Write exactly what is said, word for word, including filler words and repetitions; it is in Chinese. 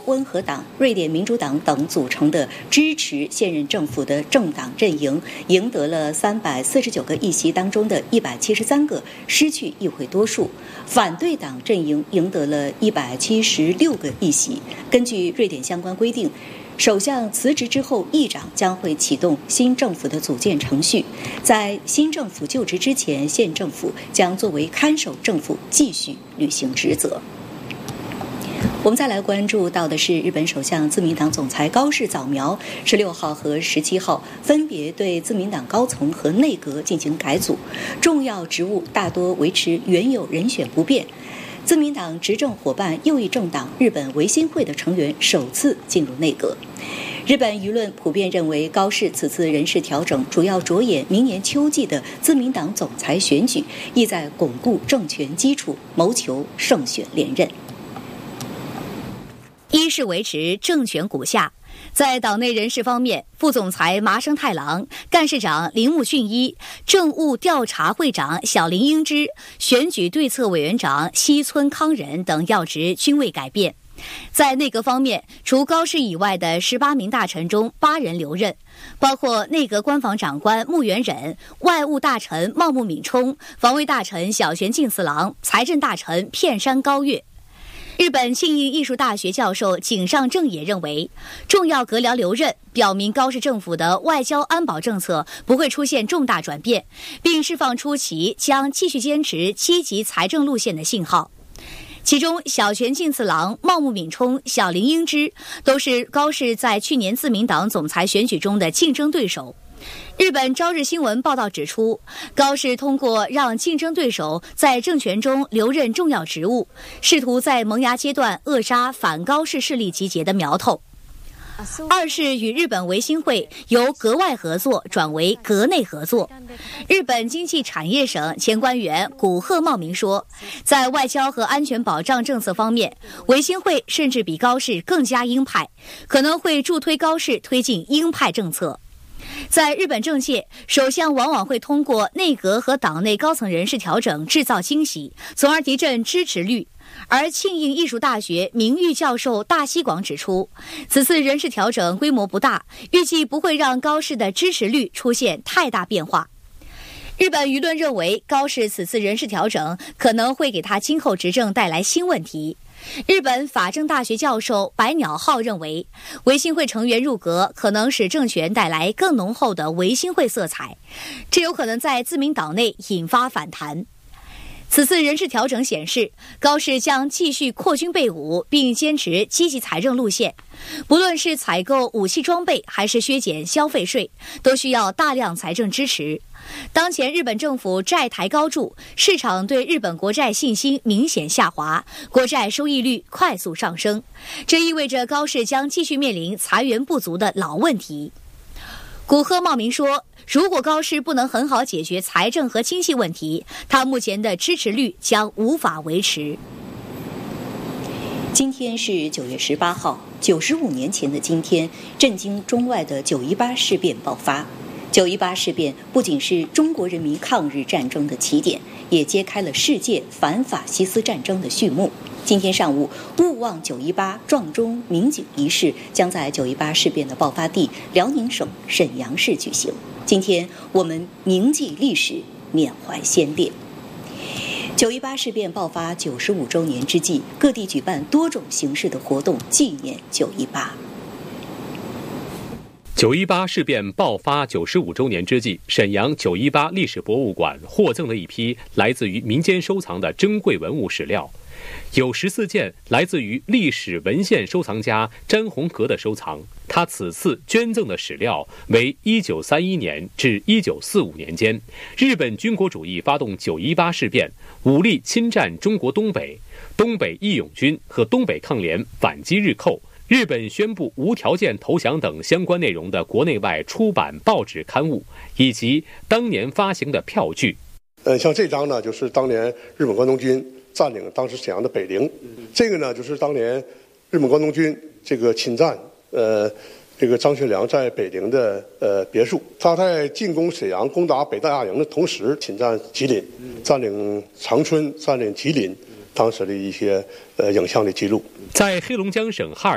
温和党、瑞典民主党等组成的支持现任政府的政党阵营，赢得了三百四十九个议席当中的一百七十三个，失去议会多数。反对党阵营赢得了一百七十六个议席。根据瑞典相关规定，首相辞职之后，议长将会启动新政府的组建程序。在新政府就职之前，县政府将作为看守政府继续履行职责。我们再来关注到的是，日本首相自民党总裁高市早苗十六号和十七号分别对自民党高层和内阁进行改组，重要职务大多维持原有人选不变。自民党执政伙伴右翼政党日本维新会的成员首次进入内阁。日本舆论普遍认为，高市此次人事调整主要着眼明年秋季的自民党总裁选举，意在巩固政权基础，谋求胜选连任。 一是维持政权骨架。在党内人事方面，副总裁麻生太郎、干事长铃木俊一、政务调查会长小林英之、选举对策委员长西村康人等要职均未改变。在内阁方面，除高市以外的十八名大臣中，八人留任，包括内阁官房长官木原忍、外务大臣茂木敏充、防卫大臣小泉进次郎、财政大臣片山高月。日本庆应艺术大学教授井上正也认为，重要阁僚留任表明高市政府的外交安保政策不会出现重大转变，并释放出其将继续坚持积极财政路线的信号。其中，小泉进次郎、茂木敏充、小林英之都是高市在去年自民党总裁选举中的竞争对手。日本朝日新闻报道指出，高市通过让竞争对手在政权中留任重要职务，试图在萌芽阶段扼杀反高市势力集结的苗头。二是与日本维新会由阁外合作转为阁内合作。日本经济产业省前官员古贺茂明说，在外交和安全保障政策方面，维新会甚至比高市更加鹰派，可能会助推高市推进鹰派政策。在日本政界，首相往往会通过内阁和党内高层人事调整制造惊喜，从而提振支持率。而庆应艺术大学名誉教授大西广指出，此次人事调整规模不大，预计不会让高市的支持率出现太大变化。日本舆论认为，高市此次人事调整可能会给他今后执政带来新问题。日本法政大学教授白鸟浩认为，维新会成员入阁可能使政权带来更浓厚的维新会色彩，这有可能在自民党内引发反弹。此次人事调整显示，高市将继续扩军备武，并坚持积极财政路线。不论是采购武器装备，还是削减消费税，都需要大量财政支持。当前日本政府债台高筑，市场对日本国债信心明显下滑，国债收益率快速上升，这意味着高市将继续面临财源不足的老问题。古贺茂明说，如果高市不能很好解决财政和经济问题，他目前的支持率将无法维持。 今天是九月十八号，九十五年前的今天，震惊中外的九一八事变爆发。九一八事变不仅是中国人民抗日战争的起点，也揭开了世界反法西斯战争的序幕。今天上午，勿忘九一八撞钟鸣警仪式将在九一八事变的爆发地辽宁省沈阳市举行。今天我们铭记历史，缅怀先烈。九一八事变爆发九十五周年之际，各地举办多种形式的活动纪念九一八。 九一八事变爆发九十五周年之际，沈阳九一八历史博物馆获赠了一批来自于民间收藏的珍贵文物史料，有十四件来自于历史文献收藏家詹宏阁的收藏。他此次捐赠的史料为一九三一年至一九四五年间，日本军国主义发动九一八事变，武力侵占中国东北，东北义勇军和东北抗联反击日寇，日本宣布无条件投降等相关内容的国内外出版报纸刊物，以及当年发行的票据。 呃，像这张呢，就是当年日本关东军占领当时沈阳的北陵，这个呢，就是当年日本关东军这个侵占呃这个张学良在北陵的呃别墅。他在进攻沈阳、攻打北大亚营的同时，侵占吉林，占领长春、占领吉林。当时的一些呃影像的记录。 在黑龙江省哈尔